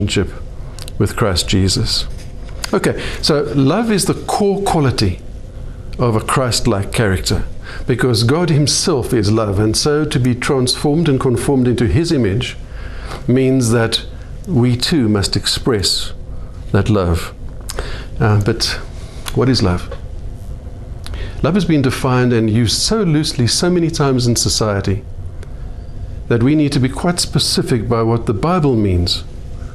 relationship with Christ Jesus. Okay, so love is the core quality of a Christ-like character, because God himself is love, and so to be transformed and conformed into his image means that we too must express that love. But what is love? Love has been defined and used so loosely so many times in society that we need to be quite specific by what the Bible means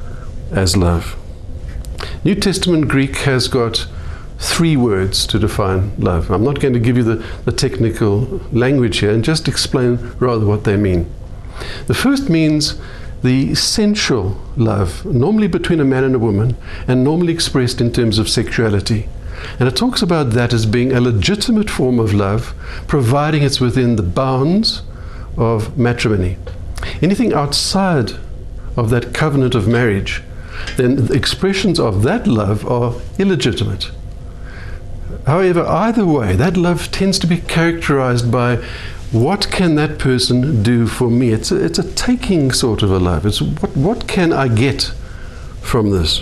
as love. New Testament Greek has got 3 words to define love. I'm not going to give you the technical language here, and just explain rather what they mean. The first means the sensual love, normally between a man and a woman, and normally expressed in terms of sexuality. And it talks about that as being a legitimate form of love, providing it's within the bounds of matrimony. Anything outside of that covenant of marriage, then the expressions of that love are illegitimate. However, either way, that love tends to be characterized by what can that person do for me? It's a taking sort of a love. It's what can I get from this?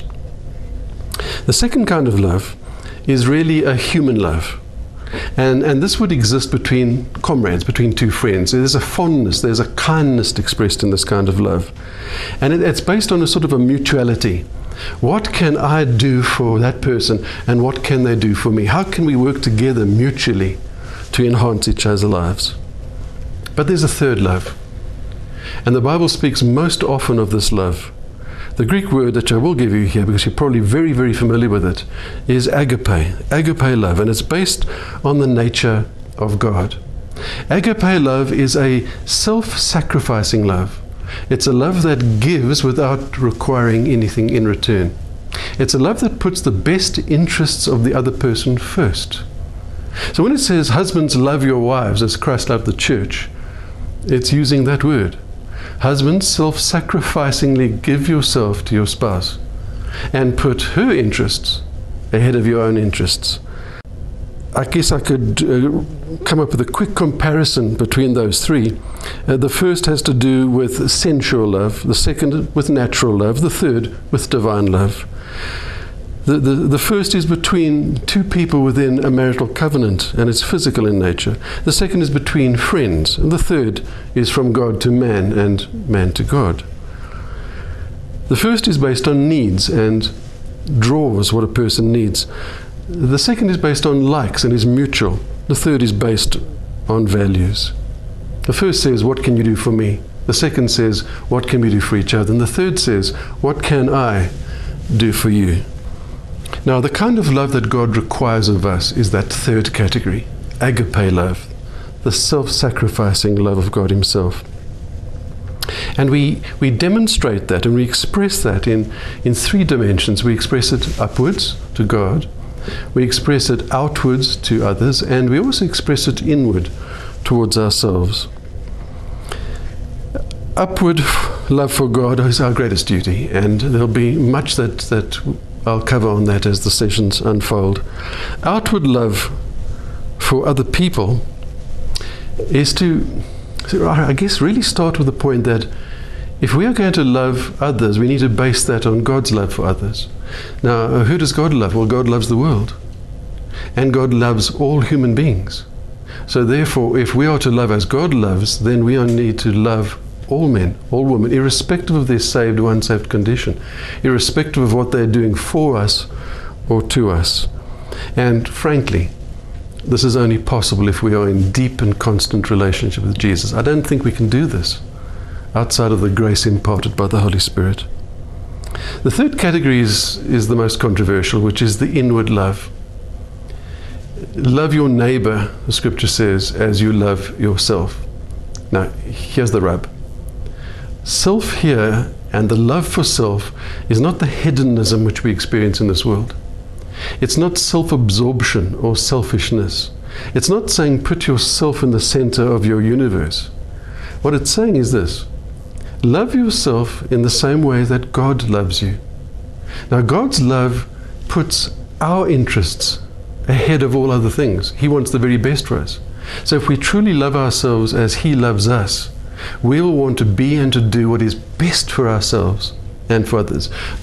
The second kind of love is really a human love. And this would exist between comrades, between 2 friends. There's a fondness, there's a kindness expressed in this kind of love. And it's based on a sort of a mutuality. What can I do for that person, and what can they do for me? How can we work together mutually to enhance each other's lives? But there's a third love. And the Bible speaks most often of this love. The Greek word that I will give you here, because you're probably very, very familiar with it, is agape. Agape love, and it's based on the nature of God. Agape love is a self-sacrificing love. It's a love that gives without requiring anything in return. It's a love that puts the best interests of the other person first. So when it says, husbands, love your wives as Christ loved the church, it's using that word. Husbands, self-sacrificingly give yourself to your spouse and put her interests ahead of your own interests. I guess I could come up with a quick comparison between those 3. The first has to do with sensual love, the second with natural love, the third with divine love. The first is between 2 people within a marital covenant, and it's physical in nature. The second is between friends, and the third is from God to man and man to God. The first is based on needs and draws what a person needs. The second is based on likes and is mutual. The third is based on values. The first says, what can you do for me? The second says, what can we do for each other? And the third says, what can I do for you? Now, the kind of love that God requires of us is that third category, agape love, the self-sacrificing love of God himself. And we demonstrate that and we express that in 3 dimensions. We express it upwards to God, we express it outwards to others, and we also express it inward towards ourselves. Upward love for God is our greatest duty, and there'll be much that I'll cover on that as the sessions unfold. Outward love for other people is to, I guess, really start with the point that if we are going to love others, we need to base that on God's love for others. Now, who does God love? Well, God loves the world. And God loves all human beings. So therefore, if we are to love as God loves, then we need to love all men, all women, irrespective of their saved or unsaved condition, irrespective of what they're doing for us or to us. And frankly, this is only possible if we are in deep and constant relationship with Jesus. I don't think we can do this outside of the grace imparted by the Holy Spirit. The third category is the most controversial, which is the inward love. Love your neighbor, the scripture says, as you love yourself. Now, here's the rub. Self here and the love for self is not the hedonism which we experience in this world. It's not self-absorption or selfishness. It's not saying put yourself in the center of your universe. What it's saying is this: love yourself in the same way that God loves you. Now, God's love puts our interests ahead of all other things. He wants the very best for us. So if we truly love ourselves as He loves us, we'll want to be and to do what is best for ourselves and for others.